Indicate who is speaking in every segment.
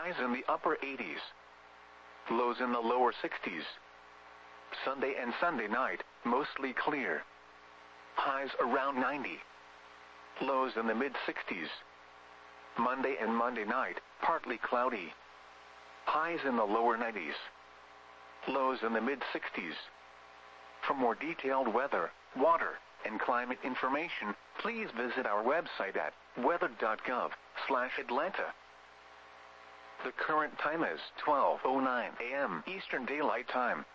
Speaker 1: highs in the upper 80s. Lows in the lower 60s. Sunday and Sunday night, mostly clear. Highs around 90. Lows in the mid-60s. Monday and Monday night, partly cloudy. Highs in the lower 90s. Lows in the mid-60s. For more detailed weather, water, and climate information, please visit our website at weather.gov/Atlanta. The current time is 12:09 a.m. Eastern Daylight Time.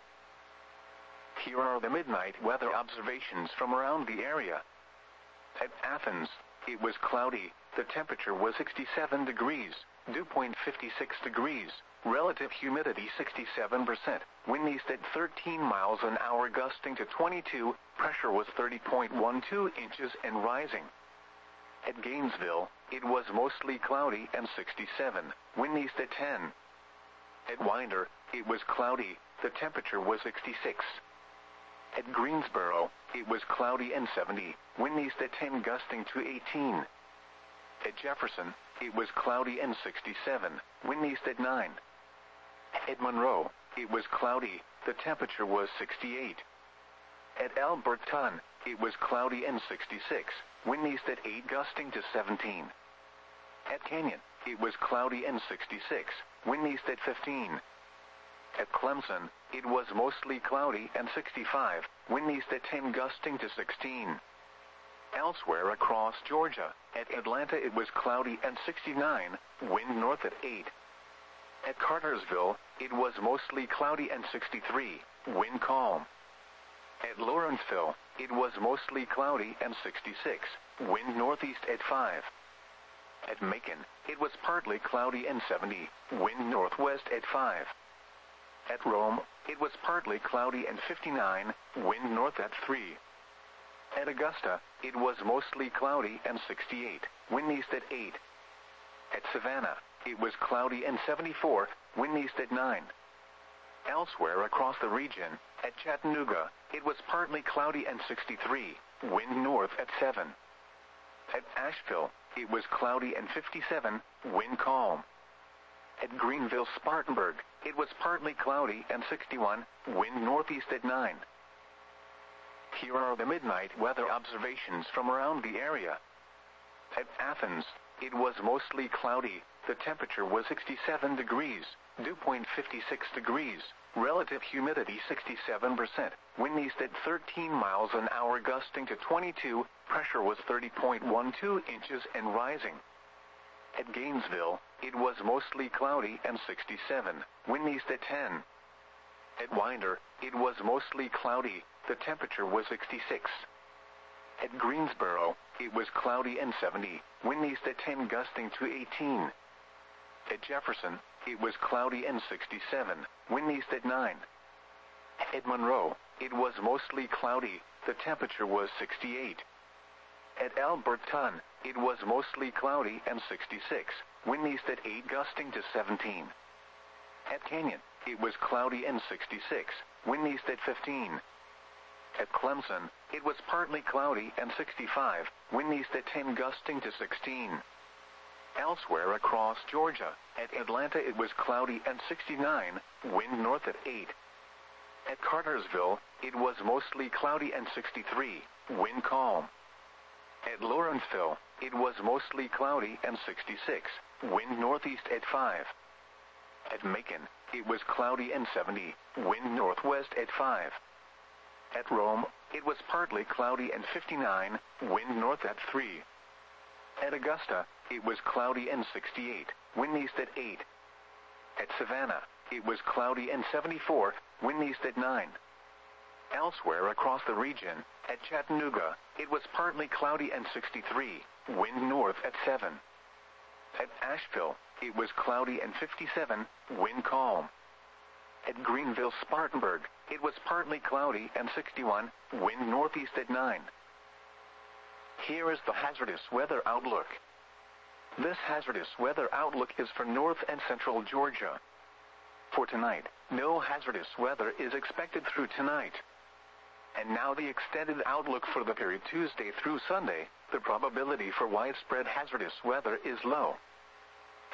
Speaker 1: Here are the midnight weather observations from around the area. At Athens, it was cloudy. The temperature was 67 degrees, dew point 56 degrees, relative humidity 67%, wind east at 13 miles an hour gusting to 22, pressure was 30.12 inches and rising. At Gainesville, it was mostly cloudy and 67, wind east at 10. At Winder, it was cloudy, the temperature was 66. At Greensboro, it was cloudy and 70, wind east at 10 gusting to 18. At Jefferson, it was cloudy and 67, wind east at 9. At Monroe, it was cloudy, the temperature was 68. At Alberton, it was cloudy and 66, wind east at 8 gusting to 17. At Canyon, it was cloudy and 66, wind east at 15. At Clemson, it was mostly cloudy and 65, wind east at 10 gusting to 16. Elsewhere across Georgia, at Atlanta it was cloudy and 69, wind north at 8. At Cartersville, it was mostly cloudy and 63, wind calm. At Lawrenceville, it was mostly cloudy and 66, wind northeast at 5. At Macon, it was partly cloudy and 70, wind northwest at 5. At Rome, it was partly cloudy and 59, wind north at 3. At Augusta, it was mostly cloudy and 68, wind east at 8. At Savannah, it was cloudy and 74, wind east at 9. Elsewhere across the region, at Chattanooga, it was partly cloudy and 63, wind north at 7. At Asheville, it was cloudy and 57, wind calm. At Greenville-Spartanburg, it was partly cloudy and 61, wind northeast at 9. Here are the midnight weather observations from around the area. At Athens, it was mostly cloudy. The temperature was 67 degrees, dew point 56 degrees, relative humidity 67%, wind east at 13 miles an hour gusting to 22, pressure was 30.12 inches and rising. At Gainesville, it was mostly cloudy and 67, wind east at 10. At Winder, it was mostly cloudy. The temperature was 66. At Greensboro, it was cloudy and 70, wind east at 10 gusting to 18. At Jefferson, it was cloudy and 67, wind east at 9. At Monroe, it was mostly cloudy. The temperature was 68. At Alberton, it was mostly cloudy and 66, wind east at 8 gusting to 17. At Canyon, it was cloudy and 66, wind east at 15. At Clemson, it was partly cloudy and 65, wind east at 10 gusting to 16. Elsewhere across Georgia, at Atlanta it was cloudy and 69, wind north at 8. At Cartersville, it was mostly cloudy and 63, wind calm. At Lawrenceville, it was mostly cloudy and 66, wind northeast at 5. At Macon, it was cloudy and 70, wind northwest at 5. At Rome, it was partly cloudy and 59, wind north at 3. At Augusta, it was cloudy and 68, wind east at 8. At Savannah, it was cloudy and 74, wind east at 9. Elsewhere across the region, at Chattanooga, it was partly cloudy and 63, wind north at 7. At Asheville, it was cloudy and 57, wind calm. At Greenville-Spartanburg, it was partly cloudy and 61, wind northeast at 9. Here is the hazardous weather outlook. This hazardous weather outlook is for north and central Georgia. For tonight, no hazardous weather is expected through tonight. And now the extended outlook for the period Tuesday through Sunday. The probability for widespread hazardous weather is low.